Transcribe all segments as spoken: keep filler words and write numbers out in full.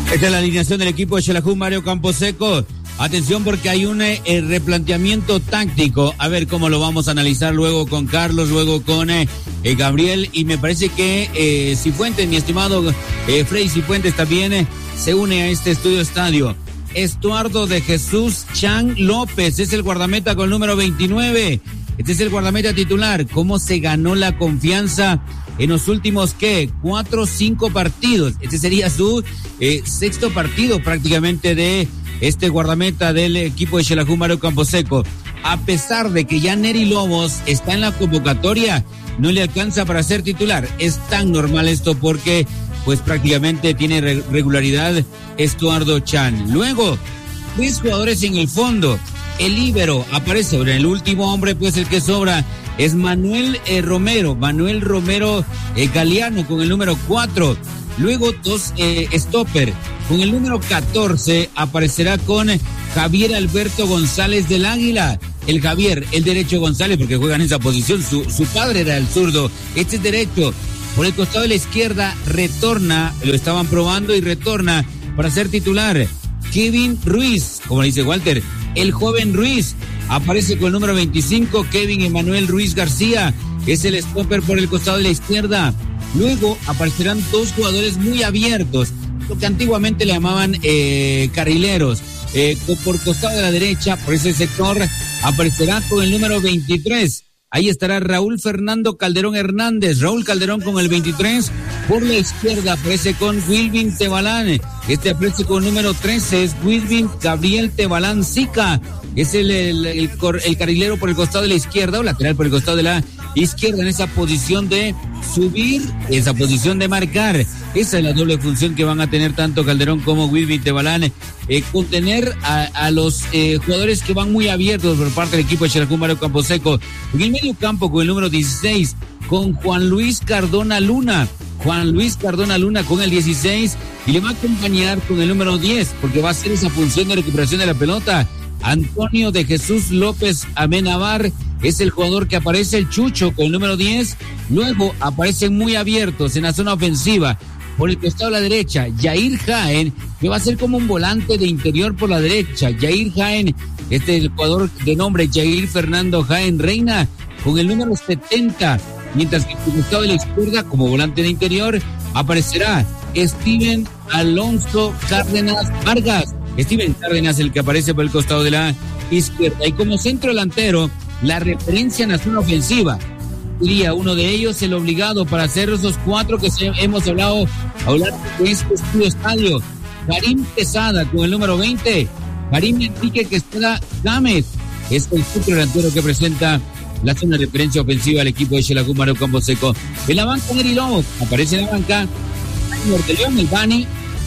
Esta es la alineación del equipo de Xelajú, Mario Camposeco. Atención porque hay un eh, replanteamiento táctico. A ver cómo lo vamos a analizar luego con Carlos, luego con eh, eh, Gabriel. Y me parece que eh, Cifuentes, mi estimado eh, Frei Cifuentes también eh, se une a este estudio estadio. Estuardo de Jesús Chan López es el guardameta con el número veintinueve. Este es el guardameta titular. ¿Cómo se ganó la confianza en los últimos, qué, cuatro o cinco partidos? Este sería su eh, sexto partido prácticamente de este guardameta del equipo de Xelajú, Mario Camposeco. A pesar de que ya Neri Lobos está en la convocatoria, no le alcanza para ser titular. Es tan normal esto porque pues prácticamente tiene re- regularidad Estuardo Chan. Luego, tres jugadores en el fondo. El líbero aparece, ahora el último hombre, pues el que sobra es Manuel eh, Romero, Manuel Romero eh, Galeano con el número cuatro. Luego dos eh, stopper. Con el número catorce aparecerá con Javier Alberto González del Águila. El Javier, el derecho González, porque juega en esa posición. Su, su padre era el zurdo. Este es derecho. Por el costado de la izquierda retorna, lo estaban probando y retorna para ser titular Kevin Ruiz, como le dice Walter, el joven Ruiz. Aparece con el número veinticinco, Kevin Emanuel Ruiz García, es el stopper por el costado de la izquierda. Luego aparecerán dos jugadores muy abiertos, lo que antiguamente le llamaban eh, carrileros. Eh, por costado de la derecha, por ese sector, aparecerá con el número veintitrés. Ahí estará Raúl Fernando Calderón Hernández. Raúl Calderón con el veintitrés. Por la izquierda aparece con Wilvin Tebalán. Este aparece con el número trece. Es Wilvin Gabriel Tebalán Zica. Es el, el, el, el carrilero por el costado de la izquierda o lateral por el costado de la izquierda en esa posición de subir, esa posición de marcar. Esa es la doble función que van a tener tanto Calderón como Wilvin Tebalán. Eh, contener a, a los eh, jugadores que van muy abiertos por parte del equipo de Xelajú, Mario Camposeco. En el medio campo con el número dieciséis, con Juan Luis Cardona Luna. Juan Luis Cardona Luna con el dieciséis y le va a acompañar con el número diez porque va a hacer esa función de recuperación de la pelota. Antonio de Jesús López Amenabar es el jugador que aparece, el Chucho con el número diez. Luego aparecen muy abiertos en la zona ofensiva. Por el costado de la derecha, Yair Jaén, que va a ser como un volante de interior por la derecha. Yair Jaén, este es el jugador de nombre Yair Fernando Jaén Reina, con el número setenta. Mientras que por el costado de la izquierda, como volante de interior, aparecerá Steven Alonso Cárdenas Vargas. Steven Cárdenas, el que aparece por el costado de la izquierda. Y como centro delantero, la referencia en la zona ofensiva. Sería uno de ellos el obligado para hacer esos cuatro que se, hemos hablado a hablar de este estudio estadio. Karim Quesada con el número veinte. Karim Enrique Quesada Gámez es el centro delantero que presenta la zona de referencia ofensiva del equipo de Xelajú, Mario Camposeco. En la banca, Neri Lobos. Aparece en la banca Norteleón, el Bani,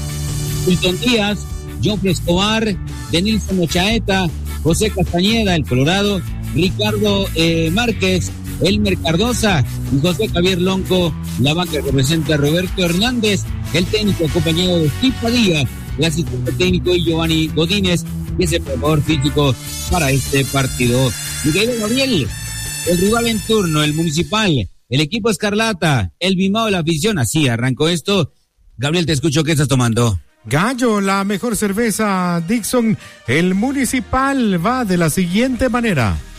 Wilton Díaz, Jofre Escobar, Denilson Ochaeta, José Castañeda, el Colorado, Ricardo eh, Márquez, Elmer Cardosa y José Javier Lonco. La banca que representa a Roberto Hernández, el técnico acompañado de Steve Padilla, el asistente técnico y Giovanni Godínez, que es el preparador físico para este partido. Miguel Gabriel, el rival en turno, el Municipal, el equipo Escarlata, el Bimao de la afición. Así arrancó esto. Gabriel, te escucho, ¿qué estás tomando? Gallo, la mejor cerveza Dixon, el Municipal va de la siguiente manera.